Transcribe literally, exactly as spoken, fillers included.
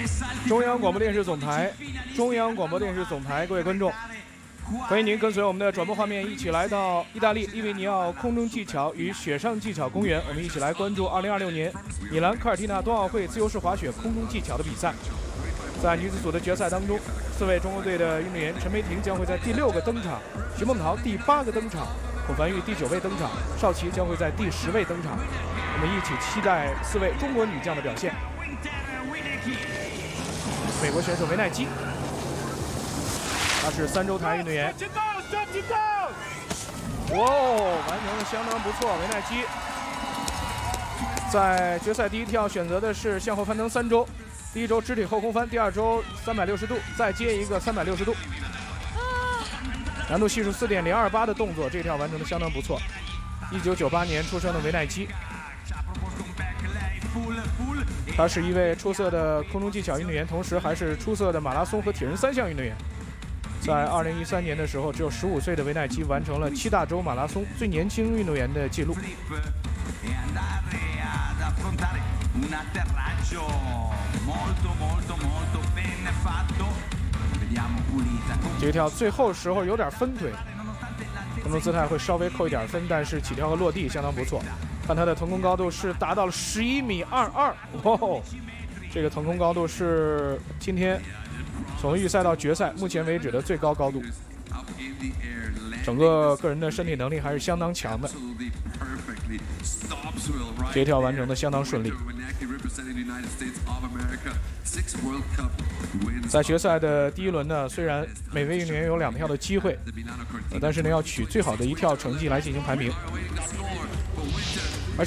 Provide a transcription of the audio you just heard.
中央广播电视总台，中央广播电视总台，各位观众，欢迎您跟随我们的转播画面一起来到意大利利维尼奥空中技巧与雪上技巧公园，我们一起来关注二零二六年米兰科尔蒂纳冬奥会自由式滑雪空中技巧的比赛。在女子组的决赛当中，四位中国队的运动员陈梅婷将会在第六个登场，徐梦桃第八个登场，孔凡玉第九位登场，邵琦将会在第十位登场。我们一起期待四位中国女将的表现。美国选手维奈基，他是三周台运动员。哇哦，完成的相当不错。维奈基在决赛第一跳选择的是向后翻腾三周，第一周肢体后空翻，第二周三百六十度，再接一个三百六十度，难度系数四点零二八的动作，这跳完成的相当不错。一九九八年出生的维奈基。他是一位出色的空中技巧运动员，同时还是出色的马拉松和铁人三项运动员。在二零一三年的时候，只有十五岁的维奈基完成了七大洲马拉松最年轻运动员的记录。这跳最后时候有点分腿，空中姿态会稍微扣一点分，但是起跳和落地相当不错。看他的腾空高度是达到了十一米二二，哇，这个腾空高度是今天从预赛到决赛目前为止的最高高度。整个个人的身体能力还是相当强的，这跳完成的相当顺利。在决赛的第一轮呢，虽然每位运动员有两跳的机会，但是呢要取最好的一跳成绩来进行排名。